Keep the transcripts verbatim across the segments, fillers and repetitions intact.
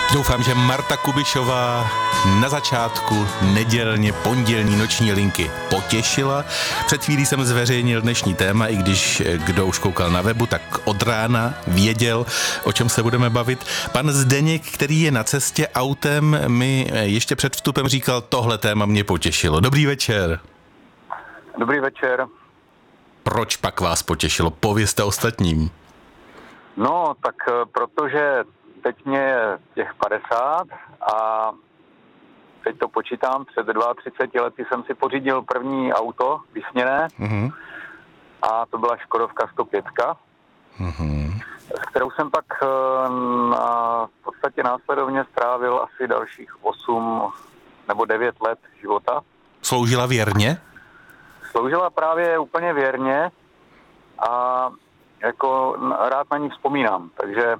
Doufám, že Marta Kubišová na začátku nedělně pondělní noční linky potěšila. Před chvílí jsem zveřejnil dnešní téma, i když kdo už koukal na webu, tak od rána věděl, o čem se budeme bavit. Pan Zdeněk, který je na cestě autem, mi ještě před vstupem říkal, tohle téma mě potěšilo. Dobrý večer. Dobrý večer. Proč pak vás potěšilo? Povězte ostatním. No, tak protože teď mě je těch padesát a teď to počítám, před třiceti dvěma lety jsem si pořídil první auto vysněné mm-hmm. a to byla Škodovka sto pět, mm-hmm. s kterou jsem pak na, v podstatě následovně strávil asi dalších osm nebo devět let života. Sloužila věrně? Sloužila právě úplně věrně a jako rád na ní vzpomínám, takže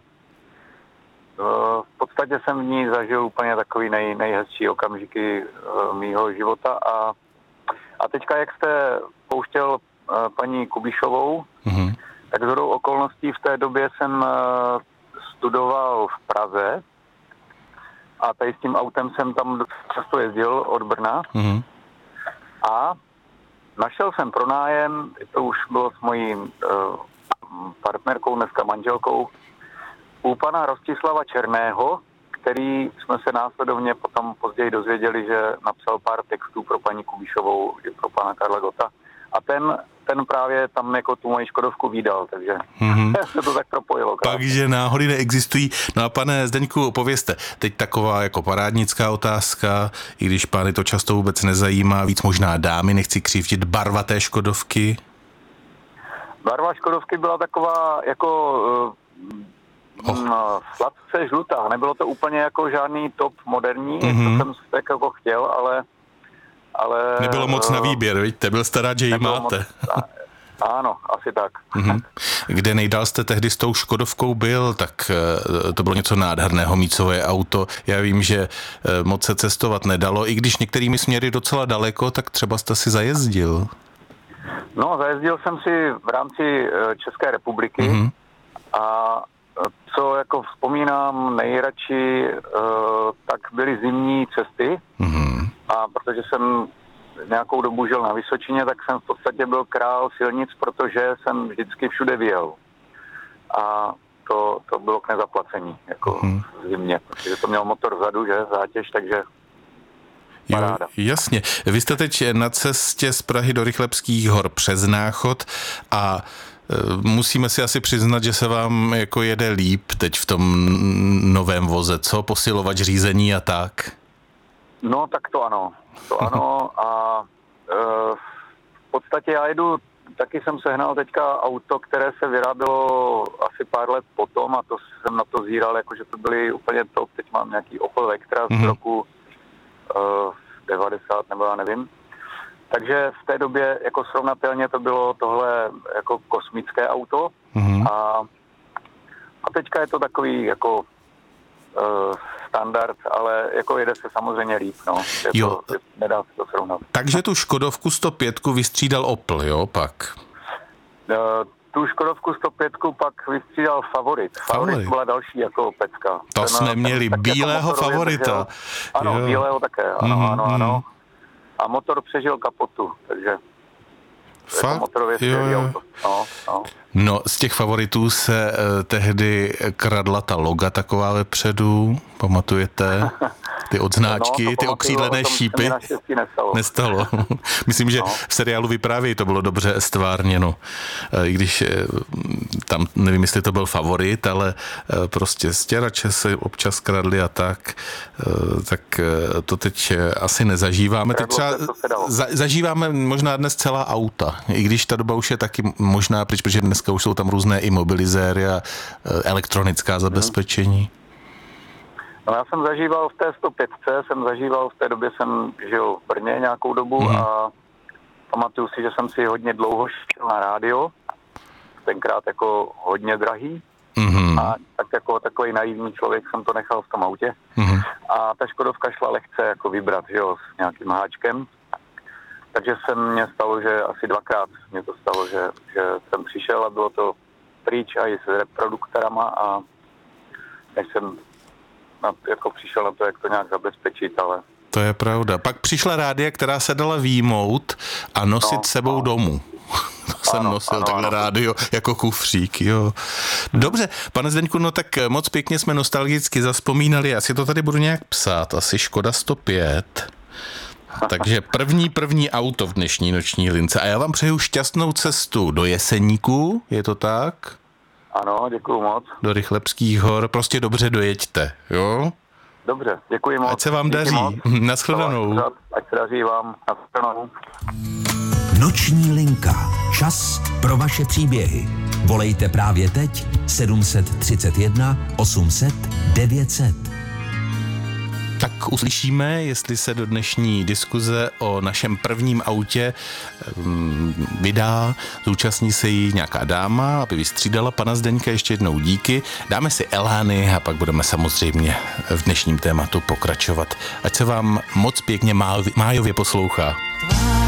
v podstatě jsem v ní zažil úplně takový nej, nejhezčí okamžiky mýho života a, a teďka, jak jste pouštěl paní Kubišovou, mm-hmm. tak shodou okolností v té době jsem studoval v Praze a tady s tím autem jsem tam často jezdil od Brna mm-hmm. a našel jsem pronájem, to už bylo s mojí uh, partnerkou, dneska manželkou, u pana Rostislava Černého, který jsme se následovně potom později dozvěděli, že napsal pár textů pro paní Kubišovou i pro pana Karla Gotta. A ten, ten právě tam jako tu moji Škodovku vídal, takže mm-hmm. se to tak propojilo. Takže náhody neexistují. No a pane Zdeňku, povězte, teď taková jako parádnická otázka, i když pány to často vůbec nezajímá, víc možná dámy, nechci křivdit, barva té Škodovky? Barva Škodovky byla taková jako uh, oh. sladce žlutá. Nebylo to úplně jako žádný top moderní, mm-hmm. to jsem tak jako chtěl, ale Ale, nebylo moc na výběr, vidíte, byl jste rád, že ji máte. Moc, ano, asi tak. Mm-hmm. Kde nejdál jste tehdy s tou Škodovkou byl, tak to bylo něco nádherného mít svoje auto. Já vím, že moc se cestovat nedalo, i když některými směry docela daleko, tak třeba jste si zajezdil. No, zajezdil jsem si v rámci České republiky mm-hmm. a co jako vzpomínám nejradši, tak byly zimní cesty. Mm-hmm. A protože jsem nějakou dobu žil na Vysočině, tak jsem v podstatě byl král silnic, protože jsem vždycky všude vyjel. A to, to bylo k nezaplacení, jako hmm. v zimě, protože to měl motor vzadu, že, zátěž, takže paráda. Jo, jasně. Vy jste teď na cestě z Prahy do Rychlebských hor přes Náchod a musíme si asi přiznat, že se vám jako jede líp teď v tom novém voze, co? Posilovač řízení a tak? No, tak to ano. To ano a e, v podstatě já jedu, taky jsem sehnal teďka auto, které se vyrábělo asi pár let potom a to jsem na to zíral, jakože to byly úplně top. Teď mám nějaký Opel Vectra z mm-hmm. roku e, devadesát nebo já nevím. Takže v té době jako srovnatelně to bylo tohle jako kosmické auto mm-hmm. a, a teďka je to takový jako e, standard, ale jako jede se samozřejmě líp, no. Je to, je, nedá se to srovnat. Takže tu Škodovku sto pět vystřídal Opel, jo, pak? Uh, tu Škodovku sto pět pak vystřídal Favorit. Favorit, Favorit byla další jako pecka. To ten, jsme měli ten, bílého jako Favorita. Držel, ano, jo. Bílého také, ano, mm, ano, ano. A motor přežil kapotu, takže fakt? Jako motorově skvělý auto. No, no. No, z těch Favoritů se eh, tehdy kradla ta loga taková vepředu, pamatujete? Ty odznáčky, no, ty okřídlené šípy. Nestalo. Nestalo. Myslím, že no. v seriálu Vyprávěj to bylo dobře stvárněno. I když tam, nevím, jestli to byl Favorit, ale prostě stěrače se občas kradly a tak, tak to teď asi nezažíváme. Teď třeba za, zažíváme možná dnes celá auta, i když ta doba už je taky možná pryč, protože dneska už jsou tam různé imobilizéry a elektronická zabezpečení. No, já jsem zažíval v té sto pět, jsem zažíval, v té době jsem žil v Brně nějakou dobu mm. a pamatuju si, že jsem si hodně dlouho šel na rádio, tenkrát jako hodně drahý mm. a tak jako takový naivní člověk jsem to nechal v tom autě mm. a ta Škodovka šla lehce jako vybrat, že jo, s nějakým háčkem, takže se mně stalo, že asi dvakrát mě to stalo, že, že jsem přišel a bylo to pryč a i s reproduktorama a než jsem na, jako přišel na to, jak to nějak zabezpečit, ale... To je pravda. Pak přišla rádia, která se dala výjmout a nosit no, sebou no. domů. To jsem ano, nosil ano, takhle ano. rádio jako kufřík, jo. Dobře, pane Zdeňku, no tak moc pěkně jsme nostalgicky zazpomínali, asi to tady budu nějak psát, asi Škoda sto pět. Takže první, první auto v dnešní noční lince. A já vám přeju šťastnou cestu do Jeseníku, je to tak? Ano, děkuju moc. Do Rychlebských hor, prostě dobře dojeďte, jo? Dobře, děkuji moc. Ať se vám daří. Nashledanou. Ať se daří vám. Nashledanou. Noční linka. Čas pro vaše příběhy. Volejte právě teď sedm set třicet jedna osm set devět set. Tak uslyšíme, jestli se do dnešní diskuze o našem prvním autě vydá, zúčastní se jí nějaká dáma, aby vystřídala pana Zdeňka. Ještě jednou díky. Dáme si elány a pak budeme samozřejmě v dnešním tématu pokračovat. Ať se vám moc pěkně májově poslouchá.